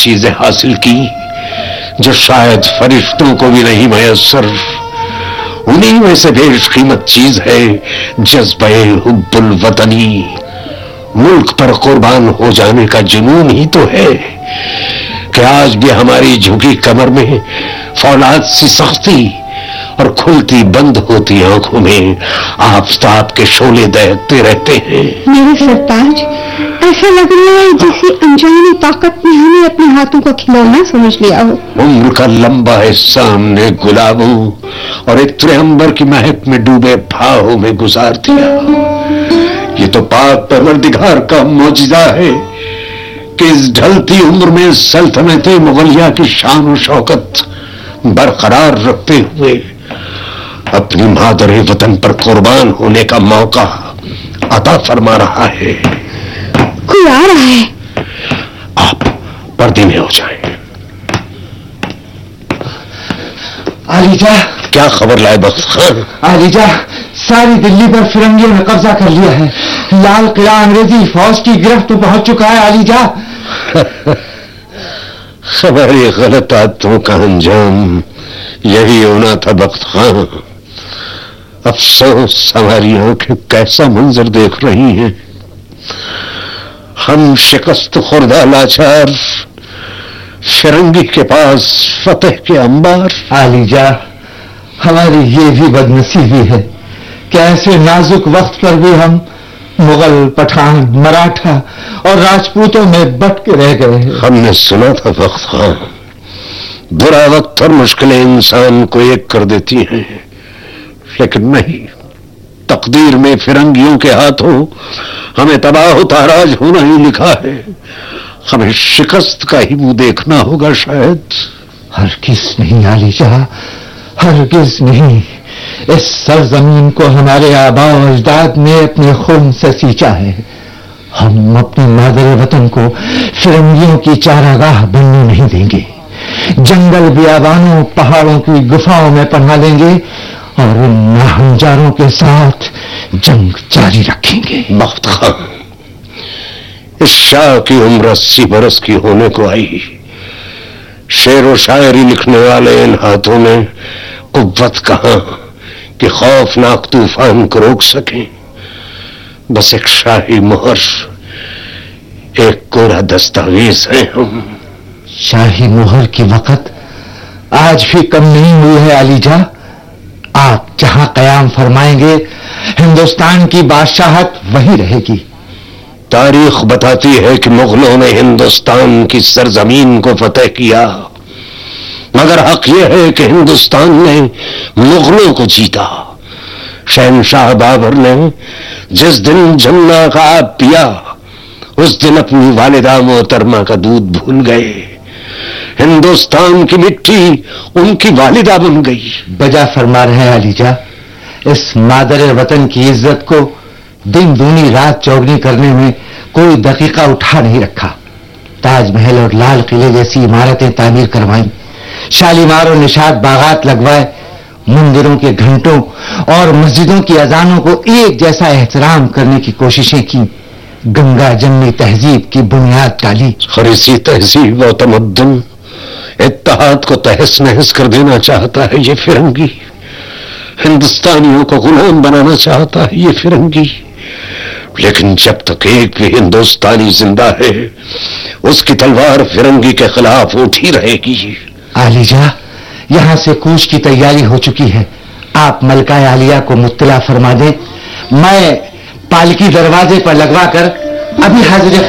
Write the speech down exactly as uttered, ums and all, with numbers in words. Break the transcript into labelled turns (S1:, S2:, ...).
S1: चीजें हासिल की जो शायद फरिश्तों को भी नहीं मयस्सर। उन्हीं में से बेशकीमत चीज है जज्बे हुब्बुल वतनी। मुल्क पर कुर्बान हो जाने का जुनून ही तो है कि आज भी हमारी झुकी कमर में फौलाद सी सख्ती और खुलती बंद होती आंखों में आफताब के शोले दहकते रहते हैं।
S2: मेरे सरताज, ऐसा लग रहा है जैसे अनजानी ताकत ने हमें अपने हाथों का खिलौना समझ लिया हो।
S1: उम्र का लंबा हिस्सा हमने गुलाबों और इत्रे अंबर की महक में डूबे भावों में गुजार दिया। ये तो पाक परवरदिगार का मौजिजा है कि इस ढलती उम्र में सल्तनत मुगलिया की शान और शौकत बरकरार रखते हुए अपनी मादर वतन पर कुर्बान होने का मौका अता फरमा रहा है।
S2: कोई आ रहा है।
S1: आप पर्दे में हो जाएं।
S3: आलीजा,
S1: क्या खबर लाए बख्त खान?
S3: आलीजा, सारी दिल्ली पर फिरंगियों ने कब्जा कर लिया है। लाल किला अंग्रेजी फौज की गिरफ्त में पहुंच चुका है। आलीजा,
S1: हमारी गलत आदतों का अंजाम यही होना था बख्त खान। अफसोस हमारी आंखें कैसा मंजर देख रही हैं। हम शिकस्त खुर्दा लाचार फिरंगी के पास फतेह के अंबार।
S3: आलीजा, हमारी ये भी बदनसीबी है कि ऐसे नाजुक वक्त पर भी हम मुगल, पठान, मराठा और राजपूतों में बट के रह गए हैं।
S1: हमने सुना था बख्त खान, बुरा वक्त और मुश्किलें इंसान को एक कर देती हैं, लेकिन नहीं, तकदीर में फिरंगियों के हाथों हमें तबाह ताराज होना ही लिखा है। हमें शिकस्त का ही मुंह देखना होगा शायद।
S3: हरगिज़ नहीं आलीजा, हरगिज़ नहीं। इस सरजमीन को हमारे आबा और अजदाद ने अपने खून से सींचा है। हम अपनी मादर वतन को फिरंगियों की चारागाह बनने नहीं देंगे। जंगल बियाबानों, पहाड़ों की गुफाओं में पन्हा लेंगे और इन नाहंजारों के साथ जंग जारी रखेंगे।
S1: बख्त खान, इस शाह की उम्र अस्सी बरस की होने को आई। शेर व शायरी लिखने वाले इन हाथों में कुव्वत कहां कि खौफनाक तूफान को रोक सकें। बस एक शाही मोहर, एक कोरा दस्तावेज है हम।
S3: शाही मोहर की वक़्त आज भी कम नहीं हुई है आलीजा। आप जहां कयाम फरमाएंगे, हिंदुस्तान की बादशाहत वही रहेगी।
S1: तारीख बताती है कि मुगलों ने हिंदुस्तान की सरजमीन को फतेह किया, मगर हक यह है कि हिंदुस्तान ने मुगलों को जीता। शहनशाह बाबर ने जिस दिन जमुना का आब पिया, उस दिन अपनी वालिदा मोहतरमा का दूध भूल गए। हिंदुस्तान की मिट्टी उनकी वालिदा बन गई।
S3: बजा फरमा रहे हैं आलीजा, इस मादर वतन की इज्जत को दिन दूनी रात चौगनी करने में कोई दकीका उठा नहीं रखा। ताजमहल और लाल किले जैसी इमारतें तामीर करवाई, शालीमार और निशात बागात लगवाए, मंदिरों के घंटों और मस्जिदों की अजानों को एक जैसा एहतराम करने की कोशिशें की, गंगा जमनी तहजीब की बुनियाद डाली।
S1: और इसी तहजीब और तमद्दुन इत्तेहाद को तहस नहस कर देना चाहता है ये फिरंगी। हिंदुस्तानियों को गुलाम बनाना चाहता है ये फिरंगी। लेकिन जब तक एक भी हिंदुस्तानी जिंदा है, उसकी तलवार फिरंगी के खिलाफ उठी रहेगी।
S3: आलीजा, यहां से कूच की तैयारी हो चुकी है। आप मलका आलिया को मुत्तला फरमा दें। मैं पालकी दरवाजे पर लगवाकर अभी हाजिर